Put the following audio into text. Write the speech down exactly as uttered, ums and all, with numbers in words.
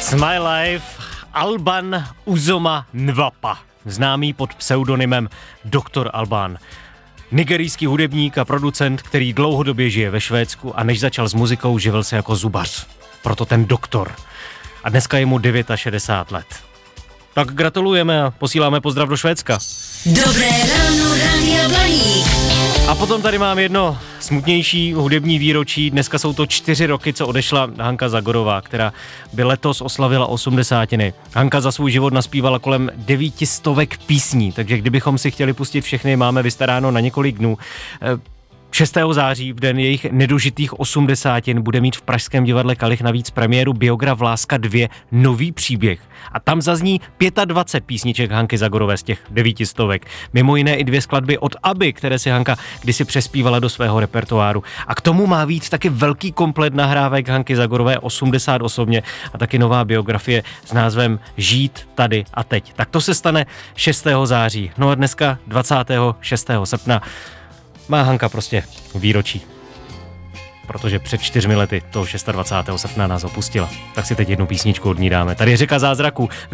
It's My Life, Alban Uzoma Nwapa, známý pod pseudonymem doktor Alban. Nigerijský hudebník a producent, který dlouhodobě žije ve Švédsku a než začal s muzikou, živil se jako zubař. Proto ten doktor. A dneska je mu šedesát devět let. Tak gratulujeme a posíláme pozdrav do Švédska. Dobré ráno, Rádia Blaník. A potom tady mám jedno smutnější hudební výročí. Dneska jsou to čtyři roky, co odešla Hanka Zagorová, která by letos oslavila osmdesátiny. Hanka za svůj život naspívala kolem devítistovek písní, takže kdybychom si chtěli pustit všechny, máme vystaráno na několik dnů. šestého září, v den jejich nedožitých osmdesátin, bude mít v pražském divadle Kalich navíc premiéru Biograf Láska dva nový příběh. A tam zazní dvacet pět písniček Hanky Zagorové z těch devítistovek. Mimo jiné i dvě skladby od ABBY, které si Hanka kdysi přespívala do svého repertoáru. A k tomu má víc taky velký komplet nahrávek Hanky Zagorové osmdesát osobně a taky nová biografie s názvem Žít tady a teď. Tak to se stane šestého září. No a dneska dvacátého šestého srpna má Hanka prostě výročí, protože před čtyřmi lety toho dvacátého šestého srpna nás opustila. Tak si teď jednu písničku od ní dáme. Tady je Řeka zázraků.